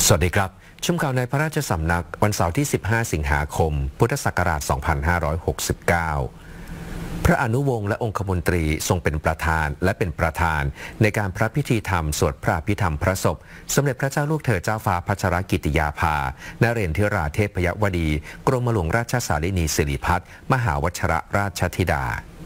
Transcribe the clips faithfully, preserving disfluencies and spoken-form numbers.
สวัสดีครับชุมข่าวในพระราชสำนักวันเสาร์ที่สิบห้าสิงหาคมพุทธศักราชสองพันห้าร้อยหกสิบเก้าพระอนุวงศ์และองคมนตรีทรงเป็นประธานและเป็นประธานในการพระพิธีธรรมสวดพระอภิธรรมพระศพสมเด็จพระเจ้าลูกเธอเจ้าฟ้าพัชรกิติยาภานเรนทิราเทพยวดีกรมหลวงราชสารินีสิริพัฒน์มหาวชรราชธิดา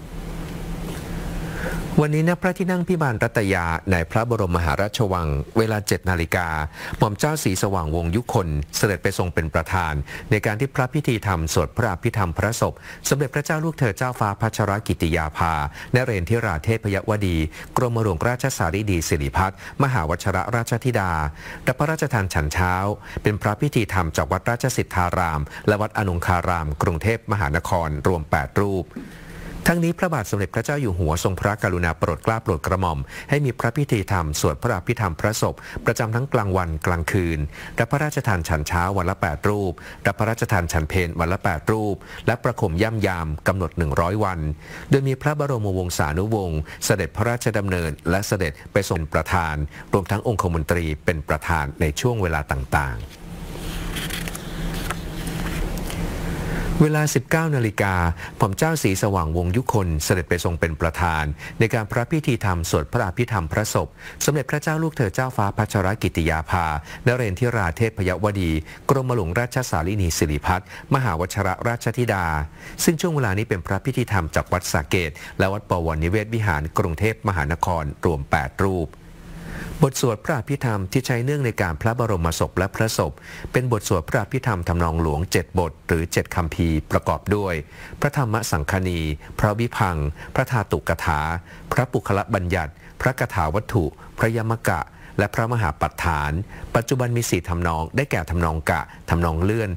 วันนี้ณพระที่นั่งพิมานรัตยาในพระบรมมหาราชวังเวลาเจ็ดนาฬิกาหม่อมเจ้าศรีสว่างวงศ์ยุคนเสด็จไปทรงเป็นประธานในการที่พระพิธีธรรมสวดพระอภิธรรมพระศพสมเด็จพระเจ้าลูกเธอเจ้าฟ้าพัชรกิติยาภานเรนทิราเทพยวดีกรมหลวงราชสารินีสิริพัฒน์มหาวชรราชธิดารับพระราชทานฉันเช้าเป็นพระพิธีธรรมจากวัดราชสิทธารามและวัดอนุคารามกรุงเทพมหานครรวมแปดรูปทั้งนี้พระบาทสมเด็จพระเจ้าอยู่หัวทรงพระกรุณาโปรดเกล้าโปรดกระหม่อมให้มีพระพิธีธรรมสวดพระอภิธรรมพระศพประจำทั้งกลางวันกลางคืนรับพระราชทานฉันเช้าวันละแปดรูปรับพระราชทานฉันเพลวันละแปดรูปและประคมย่ำยามกำหนดหนึ่งร้อยวันโดยมีพระบรมวงศานุวงศ์เสด็จพระราชดำเนินและเสด็จไปทรงประธานรวมทั้งองคมนตรีเป็นประธานในช่วงเวลาต่างๆเวลา สิบเก้านาฬิกาหม่อมเจ้าศรีสว่างวงศ์ยุคนเสด็จไปทรงเป็นประธานในการพระพิธีธรรมสวดพระอภิธรรมพระศพสมเด็จพระเจ้าลูกเธอเจ้าฟ้าพัชรกิติยาภานเรนทิราเทพยวดีกรมหลวงราชสารินีสิริพัฒน์มหาวชรราชธิดาซึ่งช่วงเวลานี้เป็นพระพิธีธรรมจากวัดสาเกตและวัดปวรนิเวศวิหารกรุงเทพมหานครรวมแปดรูปบทสวดพระอภิธรรมที่ใช้เนื่องในการพระบรมศพและพระศพเป็นบทสวดพระอภิธรรมทำนองหลวงเจ็ดบทหรือเจ็ดคัมภีร์ประกอบด้วยพระธรรมสังคณีพระวิพังค์พระธาตุกถาพระปุคละบัญญัติพระกถาวัตถุพระยมกะและพระมหาปัฏฐานปัจจุบันมีสี่ทำนองได้แก่ทำนองกะทำนองเลื่อน